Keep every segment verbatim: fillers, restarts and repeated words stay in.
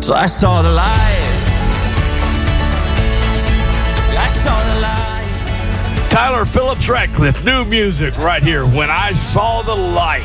So I saw the light. I saw the light. Tyler Phillips Ratcliffe, new music right here, When I Saw the Light.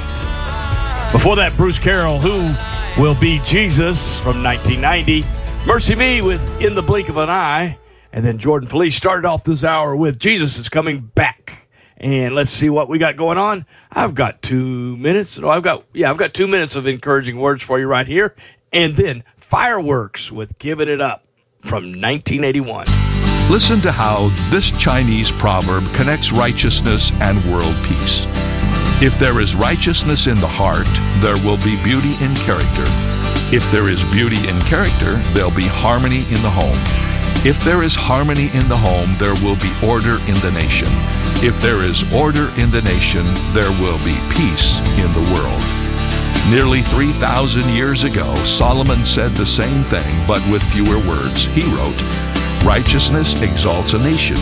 Before that, Bruce Carroll, Who Will Be Jesus from nineteen ninety. Mercy Me with In the Blink of an Eye. And then Jordan Felice started off this hour with Jesus Is Coming Back. And let's see what we got going on. I've got two minutes. No, I've got, yeah, I've got two minutes of encouraging words for you right here. And then Fireworks with Giving It Up from nineteen eighty-one. Listen to how this Chinese proverb connects righteousness and world peace. If there is righteousness in the heart, there will be beauty in character. If there is beauty in character, there'll be harmony in the home. If there is harmony in the home, there will be order in the nation. If there is order in the nation, there will be peace in the world. Nearly three thousand years ago, Solomon said the same thing, but with fewer words. He wrote, "Righteousness exalts a nation."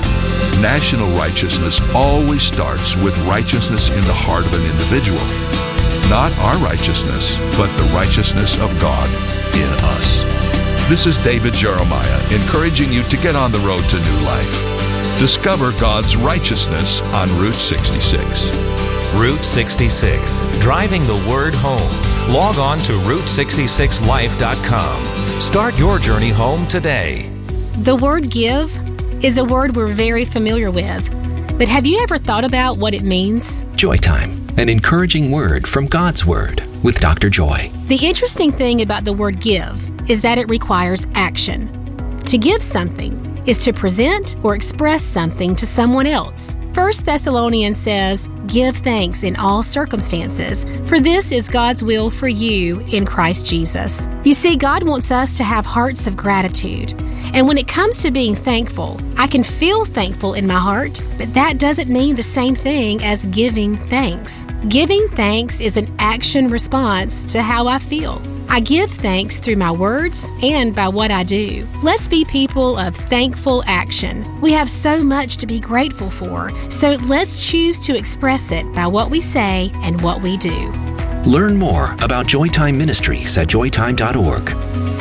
National righteousness always starts with righteousness in the heart of an individual. Not our righteousness, but the righteousness of God in us. This is David Jeremiah, encouraging you to get on the road to new life. Discover God's righteousness on Route sixty-six. Route sixty-six, driving the word home. Log on to route sixty-six life dot com. Start your journey home today. The word give is a word we're very familiar with. But have you ever thought about what it means? Joy Time, an encouraging word from God's Word with Doctor Joy. The interesting thing about the word give is that it requires action. To give something is to present or express something to someone else. First Thessalonians says, "Give thanks in all circumstances, for this is God's will for you in Christ Jesus." You see, God wants us to have hearts of gratitude. And when it comes to being thankful, I can feel thankful in my heart, but that doesn't mean the same thing as giving thanks. Giving thanks is an action response to how I feel. I give thanks through my words and by what I do. Let's be people of thankful action. We have so much to be grateful for, so let's choose to express it by what we say and what we do. Learn more about Joytime Ministries at joy time dot org.